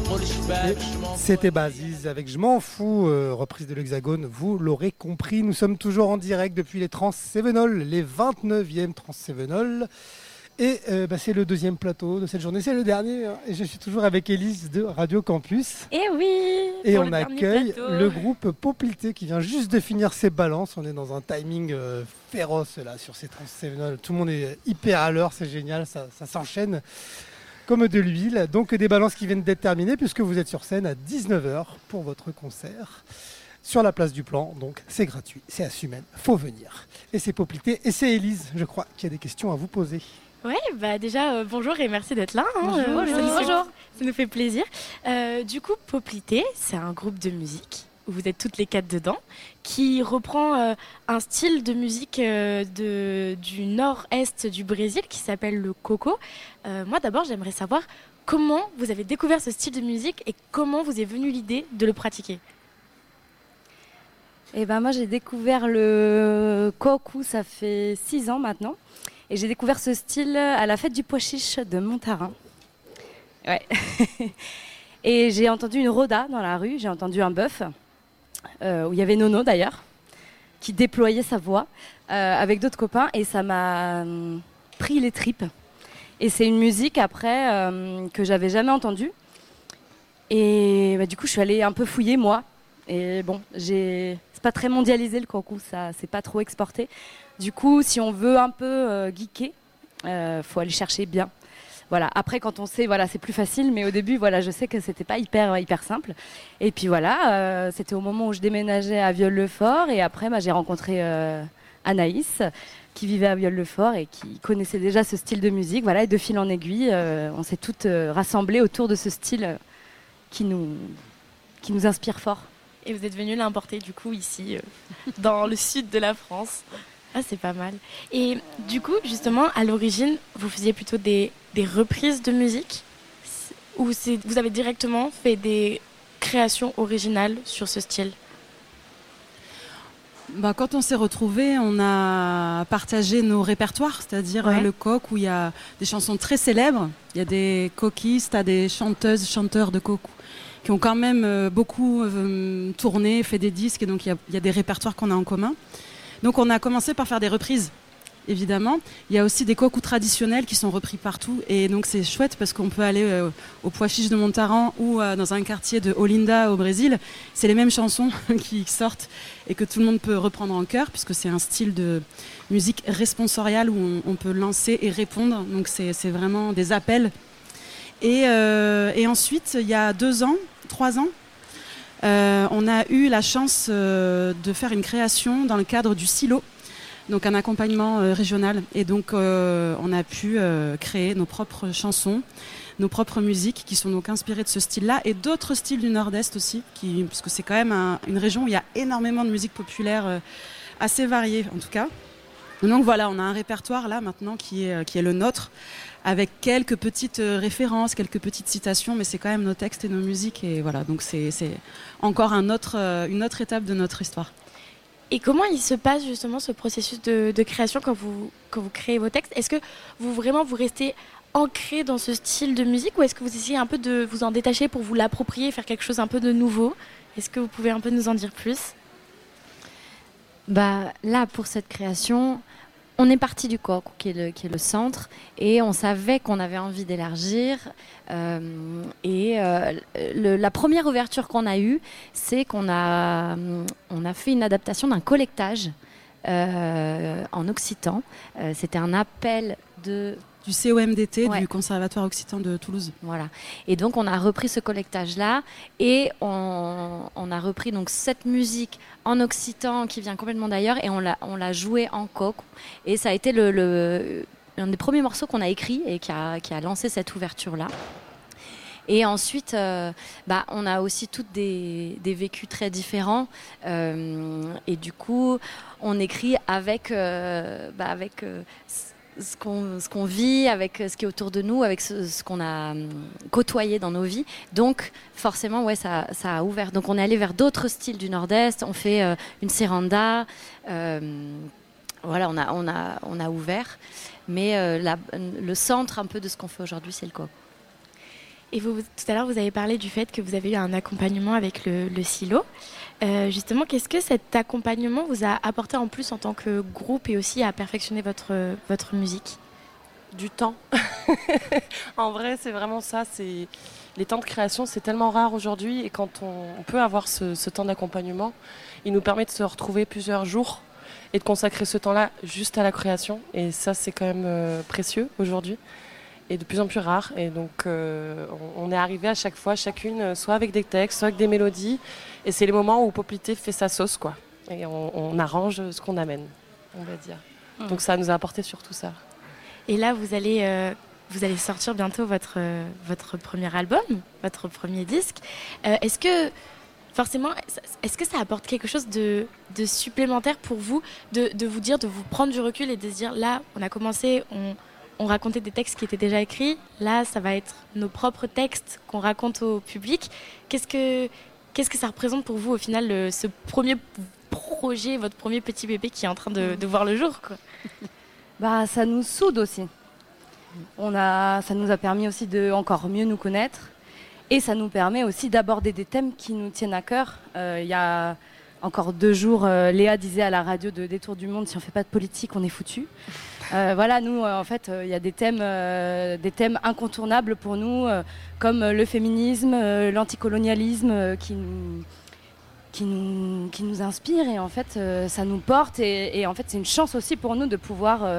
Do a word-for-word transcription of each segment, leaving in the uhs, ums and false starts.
C'était Baziz avec Je m'en fous, euh, reprise de l'Hexagone, vous l'aurez compris, nous sommes toujours en direct depuis les Trans-Cévenols, les vingt-neuvièmes Trans-Cévenols. Et euh, bah, c'est le deuxième plateau de cette journée, c'est le dernier. Hein, et je suis toujours avec Élise de Radio Campus. Et oui. Et on accueille le groupe Poplité qui vient juste de finir ses balances. On est dans un timing euh, féroce là sur ces Trans-Cévenols. Tout le monde est hyper à l'heure, c'est génial, ça, ça s'enchaîne comme de l'huile. Donc des balances qui viennent d'être terminées puisque vous êtes sur scène à dix-neuf heures pour votre concert sur la place du Plan. Donc c'est gratuit, c'est à Sumène, faut venir. Et c'est Poplité et c'est Élise, je crois, qui a des questions à vous poser. Ouais, bah déjà euh, bonjour et merci d'être là. Hein, bonjour, euh, bonjour. Ça, nous fait, ça nous fait plaisir. Euh, du coup, Poplité, c'est un groupe de musique où vous êtes toutes les quatre dedans, qui reprend euh, un style de musique euh, de, du nord-est du Brésil qui s'appelle le coco. Euh, moi d'abord, j'aimerais savoir comment vous avez découvert ce style de musique et comment vous est venue l'idée de le pratiquer. Eh ben moi j'ai découvert le coco, ça fait six ans maintenant. Et j'ai découvert ce style à la fête du pois chiche de Montarin. Ouais. Et j'ai entendu une roda dans la rue, j'ai entendu un bœuf, euh, où il y avait Nono d'ailleurs, qui déployait sa voix euh, avec d'autres copains et ça m'a euh, pris les tripes. Et c'est une musique après euh, que j'avais jamais entendue. Et bah, du coup je suis allée un peu fouiller moi. Et bon, j'ai... c'est pas très mondialisé le coco, ça c'est pas trop exporté. Du coup, si on veut un peu euh, geeker, euh, faut aller chercher bien. Voilà. Après, quand on sait, voilà, c'est plus facile. Mais au début, voilà, je sais que c'était pas hyper hyper simple. Et puis voilà, euh, c'était au moment où je déménageais à Viol-le-Fort. Et après, bah, j'ai rencontré euh, Anaïs, qui vivait à Viol-le-Fort et qui connaissait déjà ce style de musique. Voilà. Et de fil en aiguille, euh, on s'est toutes euh, rassemblées autour de ce style euh, qui nous qui nous inspire fort. Et vous êtes venu l'importer du coup ici, euh, dans le sud de la France. Ah, c'est pas mal. Et du coup, justement, à l'origine, vous faisiez plutôt des, des reprises de musique ou c'est, vous avez directement fait des créations originales sur ce style? Bah, quand on s'est retrouvés, on a partagé nos répertoires, c'est-à-dire ouais. le coq où il y a des chansons très célèbres. Il y a des coquistes, des chanteuses, chanteurs de coq qui ont quand même euh, beaucoup euh, tourné, fait des disques, et donc il y, y a des répertoires qu'on a en commun. Donc on a commencé par faire des reprises, évidemment. Il y a aussi des cocos traditionnels qui sont repris partout, et donc c'est chouette parce qu'on peut aller euh, au Pois Chiche de Montaran ou euh, dans un quartier de Olinda au Brésil. C'est les mêmes chansons qui sortent et que tout le monde peut reprendre en chœur, puisque c'est un style de musique responsoriale où on, on peut lancer et répondre. Donc c'est, c'est vraiment des appels. Et, euh, et ensuite, il y a deux ans, trois ans, euh, on a eu la chance euh, de faire une création dans le cadre du Silo, donc un accompagnement euh, régional. Et donc, euh, on a pu euh, créer nos propres chansons, nos propres musiques qui sont donc inspirées de ce style-là et d'autres styles du Nord-Est aussi, qui, parce que c'est quand même un, une région où il y a énormément de musique populaire euh, assez variée en tout cas. Donc voilà, on a un répertoire là maintenant qui est, qui est le nôtre, avec quelques petites références, quelques petites citations, mais c'est quand même nos textes et nos musiques. Et voilà, donc c'est, c'est encore un autre, une autre étape de notre histoire. Et comment il se passe justement ce processus de, de création quand vous, quand vous créez vos textes? Est-ce que vous vraiment vous restez ancré dans ce style de musique ou est-ce que vous essayez un peu de vous en détacher pour vous l'approprier, faire quelque chose un peu de nouveau? Est-ce que vous pouvez un peu nous en dire plus? Bah, là, pour cette création, on est parti du coq, qui est le, qui est le centre, et on savait qu'on avait envie d'élargir. Euh, et euh, le, la première ouverture qu'on a eue, c'est qu'on a, on a fait une adaptation d'un collectage euh, en occitan. Euh, c'était un appel de... du C O M D T, ouais. du Conservatoire Occitan de Toulouse. Voilà. Et donc on a repris ce collectage-là et on, on a repris donc cette musique en occitan qui vient complètement d'ailleurs et on l'a, on l'a joué en coq. Et ça a été le, le, un des premiers morceaux qu'on a écrit et qui a, qui a lancé cette ouverture-là. Et ensuite, euh, bah, on a aussi toutes des, des vécus très différents. Euh, et du coup, on écrit avec... Euh, bah, avec euh, Ce qu'on, ce qu'on vit, avec ce qui est autour de nous, avec ce, ce qu'on a hum, côtoyé dans nos vies. Donc, forcément, ouais, ça, ça a ouvert. Donc, on est allé vers d'autres styles du Nord-Est. On fait euh, une serranda. Euh, voilà, on a, on a, on a ouvert. Mais euh, la, le centre un peu de ce qu'on fait aujourd'hui, c'est le coq. Et vous, tout à l'heure, vous avez parlé du fait que vous avez eu un accompagnement avec le, le silo. Euh, justement, qu'est-ce que cet accompagnement vous a apporté en plus en tant que groupe et aussi à perfectionner votre, votre musique ? Du temps. En vrai, c'est vraiment ça. C'est... Les temps de création, c'est tellement rare aujourd'hui. Et quand on, on peut avoir ce, ce temps d'accompagnement, il nous permet de se retrouver plusieurs jours et de consacrer ce temps-là juste à la création. Et ça, c'est quand même euh, précieux aujourd'hui et de plus en plus rare. Et donc, euh, on, on est arrivé à chaque fois, chacune, soit avec des textes, soit avec des mélodies. Et c'est les moments où Poplité fait sa sauce, quoi. Et on, on arrange ce qu'on amène, on va dire. Mmh. Donc ça nous a apporté surtout ça. Et là, vous allez, euh, vous allez sortir bientôt votre, euh, votre premier album, votre premier disque. Euh, est-ce que, forcément, est-ce que ça apporte quelque chose de, de supplémentaire pour vous, de, de vous dire, de vous prendre du recul et de se dire, là, on a commencé, on, on racontait des textes qui étaient déjà écrits. Là, ça va être nos propres textes qu'on raconte au public. Qu'est-ce que, qu'est-ce que ça représente pour vous, au final, le, ce premier projet, votre premier petit bébé qui est en train de, de voir le jour, quoi? Bah, ça nous soude aussi. On a, ça nous a permis aussi de encore mieux nous connaître. Et ça nous permet aussi d'aborder des thèmes qui nous tiennent à cœur. Euh, il y a encore deux jours, euh, Léa disait à la radio de Détour du Monde, si on ne fait pas de politique, on est foutu. Euh, voilà, nous, euh, en fait, il euh, y a des thèmes, euh, des thèmes incontournables pour nous, euh, comme euh, le féminisme, euh, l'anticolonialisme, euh, qui nous, qui nous, qui nous inspirent. Et en fait, euh, ça nous porte. Et, et en fait, c'est une chance aussi pour nous de pouvoir euh,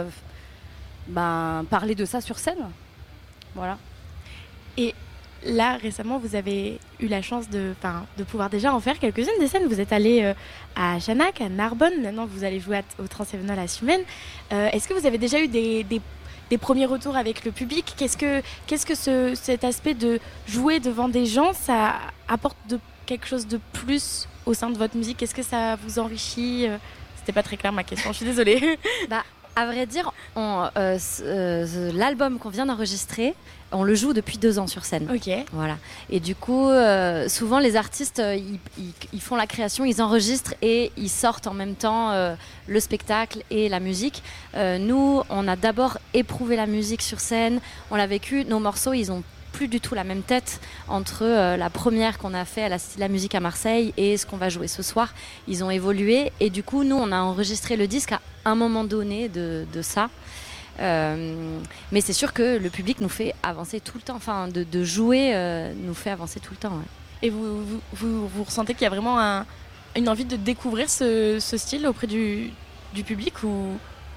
ben, parler de ça sur scène. Voilà. Et là, récemment, vous avez eu la chance de, de pouvoir déjà en faire quelques-unes des scènes. Vous êtes allé euh, à Chanac, à Narbonne. Maintenant, vous allez jouer à, au Transsévenol à Sumène. Euh, est-ce que vous avez déjà eu des, des, des premiers retours avec le public ? Qu'est-ce que, qu'est-ce que ce, cet aspect de jouer devant des gens, ça apporte de, quelque chose de plus au sein de votre musique ? Est-ce que ça vous enrichit ? C'était pas très clair ma question, je suis désolée. Bah, à vrai dire, on, euh, euh, l'album qu'on vient d'enregistrer, on le joue depuis deux ans sur scène. Ok. Voilà. Et du coup, euh, souvent les artistes, euh, ils, ils, ils font la création, ils enregistrent et ils sortent en même temps euh, le spectacle et la musique. Euh, nous, on a d'abord éprouvé la musique sur scène, on l'a vécu. Nos morceaux, ils ont plus du tout la même tête entre euh, la première qu'on a fait à la, la musique à Marseille et ce qu'on va jouer ce soir. Ils ont évolué et du coup, nous, on a enregistré le disque à un moment donné de, de ça. Euh, mais c'est sûr que le public nous fait avancer tout le temps. Enfin, de, de jouer euh, nous fait avancer tout le temps. Ouais. Et vous, vous, vous, vous ressentez qu'il y a vraiment un, une envie de découvrir ce, ce style auprès du, du public ou...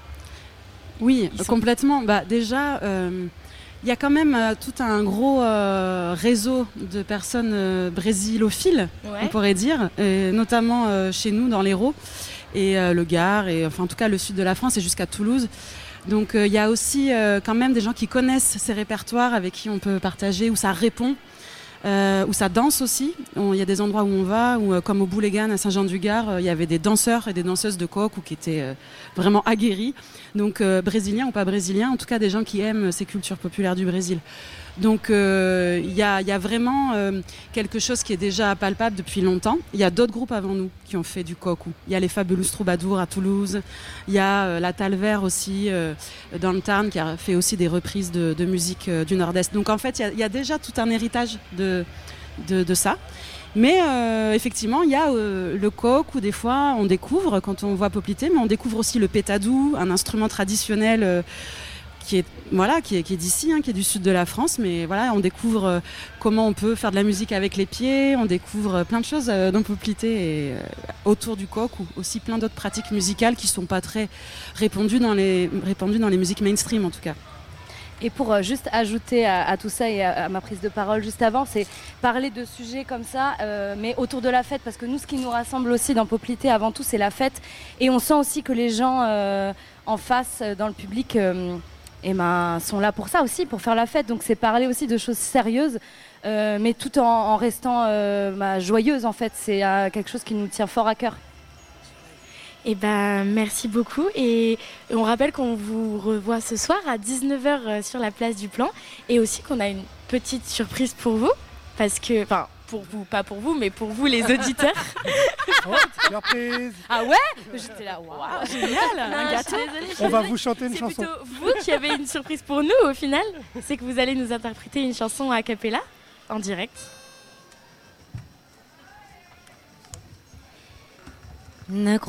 Oui, sont... complètement. Bah, déjà... Euh... Il y a quand même euh, tout un gros euh, réseau de personnes euh, brésilophiles, ouais. on pourrait dire, et notamment euh, chez nous dans l'Hérault et euh, le Gard, et enfin en tout cas le sud de la France et jusqu'à Toulouse. Donc euh, il y a aussi euh, quand même des gens qui connaissent ces répertoires avec qui on peut partager, où ça répond, euh, où ça danse aussi. Il y a des endroits où on va, où, euh, comme au Boulégan à Saint-Jean-du-Gard, il euh, y avait des danseurs et des danseuses de coq ou qui étaient euh, vraiment aguerris. Donc euh, brésiliens ou pas brésiliens, en tout cas des gens qui aiment ces cultures populaires du Brésil. Donc il euh, y, y a vraiment euh, quelque chose qui est déjà palpable depuis longtemps. Il y a d'autres groupes avant nous qui ont fait du coco. Il y a les Fabulous Troubadours à Toulouse, il y a euh, la Talver aussi euh, dans le Tarn qui a fait aussi des reprises de, de musique euh, du Nord-Est. Donc en fait il y, y a déjà tout un héritage de, de, de ça. Mais euh, effectivement, il y a euh, le coq où des fois on découvre, quand on voit Poplité, mais on découvre aussi le pétadou, un instrument traditionnel euh, qui est, voilà, qui est, qui est d'ici, hein, qui est du sud de la France. Mais voilà, on découvre euh, comment on peut faire de la musique avec les pieds, on découvre euh, plein de choses euh, dans Poplité et euh, autour du coq, ou aussi plein d'autres pratiques musicales qui ne sont pas très répandues dans les, répandues dans les musiques mainstream en tout cas. Et pour euh, juste ajouter à, à tout ça et à, à ma prise de parole juste avant, c'est parler de sujets comme ça, euh, mais autour de la fête, parce que nous, ce qui nous rassemble aussi dans Poplité, avant tout, c'est la fête. Et on sent aussi que les gens euh, en face, dans le public, euh, eh ben, sont là pour ça aussi, pour faire la fête. Donc c'est parler aussi de choses sérieuses, euh, mais tout en, en restant euh, bah, joyeuse, en fait. C'est euh, quelque chose qui nous tient fort à cœur. Eh ben, merci beaucoup et on rappelle qu'on vous revoit ce soir à dix-neuf heures sur la place du Plan et aussi qu'on a une petite surprise pour vous parce que, enfin pour vous, pas pour vous, mais pour vous les auditeurs. Oh, surprise. Ah ouais? J'étais là, waouh, génial, un gâteau. Désolée, on va vous chanter une c'est chanson. C'est plutôt vous qui avez une surprise pour nous au final, c'est que vous allez nous interpréter une chanson a cappella. en direct. Ne